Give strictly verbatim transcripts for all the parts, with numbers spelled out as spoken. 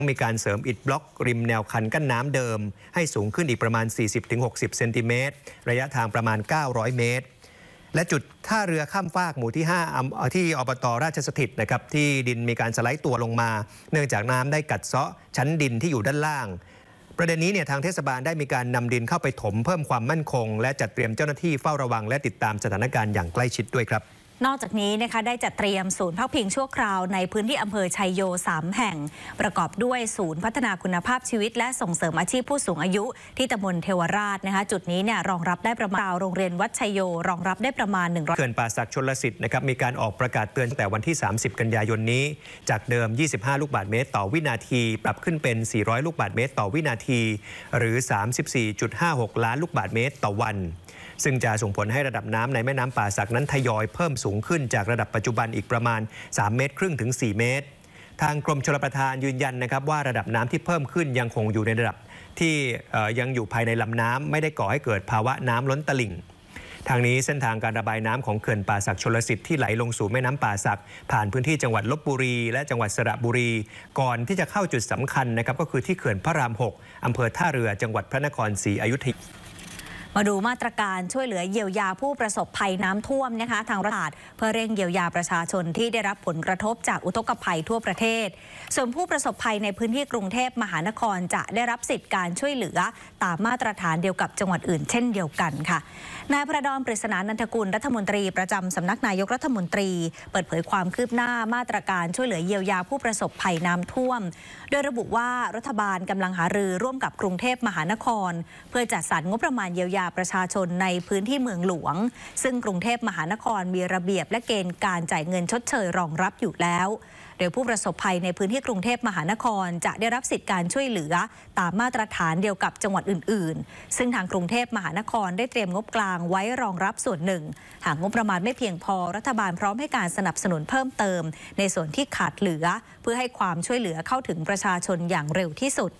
มีการเสริมอิฐบล็อกริมแนวคันกั้นน้ำเดิมให้สูงขึ้นอีกประมาณ สี่สิบถึงหกสิบ เซนติเมตรระยะทางประมาณ เก้าร้อย เมตรและจุดท่าเรือข้ามฟากหมู่ที่ห้าที่อบต.ราชสถิตนะครับที่ดินมีการสไลด์ตัวลงมาเนื่องจากน้ำได้กัดเซาะชั้นดินที่อยู่ด้านล่างประเด็นนี้เนี่ยทางเทศบาลได้มีการนำดินเข้าไปถมเพิ่มความมั่นคงและจัดเตรียมเจ้าหน้าที่เฝ้าระวังและติดตามสถานการณ์อย่างใกล้ชิดด้วยครับนอกจากนี้นะคะได้จัดเตรียมศูนย์พักพิงชั่วคราวในพื้นที่อำเภอชัยโยสามแห่งประกอบด้วยศูนย์พัฒนาคุณภาพชีวิตและส่งเสริมอาชีพผู้สูงอายุที่ตำบลเทวราชนะคะจุดนี้เนี่ยรองรับได้ประมาณโรงเรียนวัดชัยโยรองรับได้ประมาณหนึ่งร้อยเขื่อนป่าสักชลสิทธิ์นะครับมีการออกประกาศเตือนตั้งแต่วันที่สามสิบกันยายนนี้จากเดิมยี่สิบห้าลูกบาศก์เมตรต่อวินาทีปรับขึ้นเป็นสี่ร้อยลูกบาศก์เมตรต่อวินาทีหรือ สามสิบสี่จุดห้าหก ล้านลูกบาศก์เมตรต่อวันซึ่งจะส่งผลให้ระดับน้ำในแม่น้ำป่าสักนั้นทยอยเพิ่มสูงขึ้นจากระดับปัจจุบันอีกประมาณสามเมตรครึ่งถึงสี่เมตรทางกรมชลประทานยืนยันนะครับว่าระดับน้ำที่เพิ่มขึ้นยังคงอยู่ในระดับที่ยังอยู่ภายในลำน้ำไม่ได้ก่อให้เกิดภาวะน้ำล้นตลิ่งทางนี้เส้นทางการระบายน้ำของเขื่อนป่าสักชลสิทธิ์ที่ไหลลงสู่แม่น้ำป่าสักผ่านพื้นที่จังหวัดลบบุรีและจังหวัดสระบุรีก่อนที่จะเข้าจุดสำคัญนะครับก็คือที่เขื่อนพระรามหกอำเภอท่าเรือจังหวัดพระนครศรีอยุธยามาดูมาตรการช่วยเหลือเยียวยาผู้ประสบภัยน้ำท่วมนะคะทางรัฐเพื่อเร่งเยียวยาประชาชนที่ได้รับผลกระทบจากอุทกภัยทั่วประเทศส่วนผู้ประสบภัยในพื้นที่กรุงเทพมหานครจะได้รับสิทธิการช่วยเหลือตามมาตรฐานเดียวกับจังหวัดอื่นเช่นเดียวกันค่ะนายพระดอนปริศนานันทกุลรัฐมนตรีประจำสำนักนายกรัฐมนตรีเปิดเผยความคืบหน้ามาตรการช่วยเหลือเยียวยาผู้ประสบภัยน้ำท่วมโดยระบุว่ารัฐบาลกำลังหารือร่วมกับกรุงเทพมหานครเพื่อจัดสรรงบประมาณเยียวยาประชาชนในพื้นที่เมืองหลวงซึ่งกรุงเทพมหานครมีระเบียบและเกณฑ์การจ่ายเงินชดเชยรองรับอยู่แล้วโดยผู้ประสบภัยในพื้นที่กรุงเทพมหานครจะได้รับสิทธิการช่วยเหลือตามมาตรฐานเดียวกับจังหวัดอื่นๆซึ่งทางกรุงเทพมหานครได้เตรียมงบกลางไว้รองรับส่วนหนึ่งหากงบประมาณไม่เพียงพอรัฐบาลพร้อมให้การสนับสนุนเพิ่มเติมในส่วนที่ขาดเหลือเพื่อให้ความช่วยเหลือเข้าถึงประชาชนอย่างเร็วที่สุด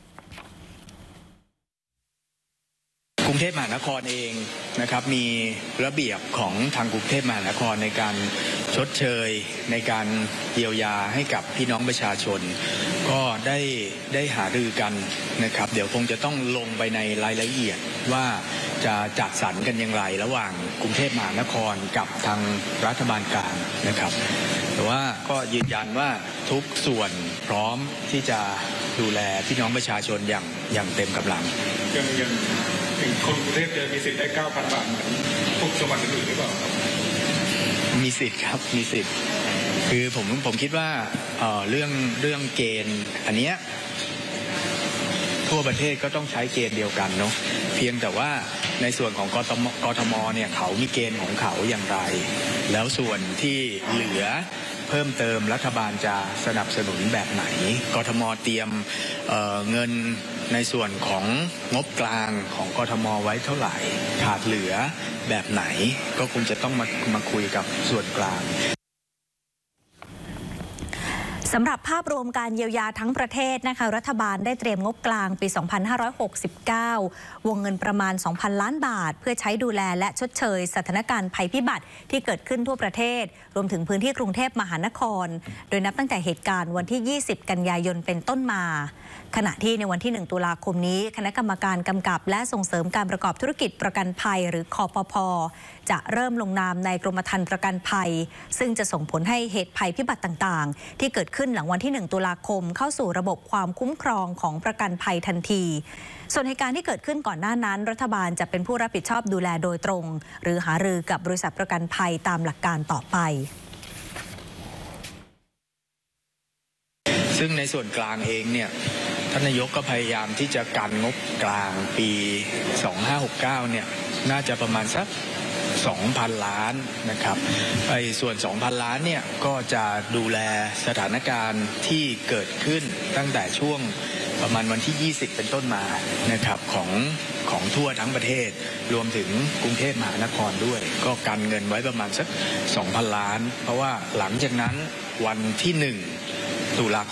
กรุงเทพมหานครเองนะครับมีระเบียบของทางกรุงเทพมหานครในการชดเชยในการเยียวยาให้กับพี่น้องประชาชนก็ได้ได้หารือกันนะครับเดี๋ยวคงจะต้องลงไปในรายละเอียดว่าจะจัดสรรกันอย่างไรระหว่างกรุงเทพมหานครกับทางรัฐบาลกลางนะครับแต่ว่าก็ยืนยันว่าทุกส่วนพร้อมที่จะดูแลพี่น้องประชาชนอย่างอย่างเต็มกำลังยังยังคนกรุงเทพจะมีสิทธิ์ได้ เก้าพัน บาทพวกจังหวัดอื่นหรือเปล่ามีสิทธิ์ครับมีสิทธิ์คือผมผมคิดว่าเอ่อเรื่องเรื่องเกณฑ์อันเนี้ยทั่วประเทศก็ต้องใช้เกณฑ์เดียวกันเนาะเพียงแต่ว่าในส่วนของกทมกทมเนี่ยเขามีเกณฑ์ของเขาอย่างไรแล้วส่วนที่เหลือเพิ่มเติมรัฐบาลจะสนับสนุนแบบไหนกทมเตรียม เอ่อ เงินในส่วนของงบกลางของกทมไว้เท่าไหร่ขาดเหลือแบบไหนก็คงจะต้องมามาคุยกับส่วนกลางสำหรับภาพรวมการเยียวยาทั้งประเทศนะคะรัฐบาลได้เตรียมงบกลางปี สองพันห้าร้อยหกสิบเก้า วงเงินประมาณ สองพัน ล้านบาทเพื่อใช้ดูแลและชดเชยสถานการณ์ภัยพิบัติที่เกิดขึ้นทั่วประเทศรวมถึงพื้นที่กรุงเทพมหานครโดยนับตั้งแต่เหตุการณ์วันที่ ยี่สิบ กันยายนเป็นต้นมาขณะที่ในวันที่ หนึ่ง ตุลาคมนี้คณะกรรมการกำกับและส่งเสริมการประกอบธุรกิจประกันภัยหรือคปภ.จะเริ่มลงนามในกรมธรรม์ประกันภัยซึ่งจะส่งผลให้เหตุภัยพิบัติต่างๆที่เกิดขึ้นหลังวันที่ หนึ่ง ตุลาคมเข้าสู่ระบบความคุ้มครองของประกันภัยทันทีส่วนเหตุการณ์ที่เกิดขึ้นก่อนหน้านั้นรัฐบาลจะเป็นผู้รับผิดชอบดูแลโดยตรงหรือหารือกับบริษัทประกันภัยตามหลักการต่อไปซึ่งในส่วนกลางเองเนี่ยท่านนายกก็พยายามที่จะกันงบกลางปีสองพันห้าร้อยหกสิบเก้าเนี่ยน่าจะประมาณสัก สองพัน ล้านนะครับไอ้ส่วน สองพัน ล้านเนี่ยก็จะดูแลสถานการณ์ที่เกิดขึ้นตั้งแต่ช่วงประมาณวันที่ ยี่สิบ เป็นต้นมานะครับของของทั่วทั้งประเทศรวมถึงกรุงเทพมหานครด้วยก็กันเงินไว้ประมาณสัก สองพัน ล้านเพราะว่าหลังจากนั้นวันที่ หนึ่ง ตุลาคม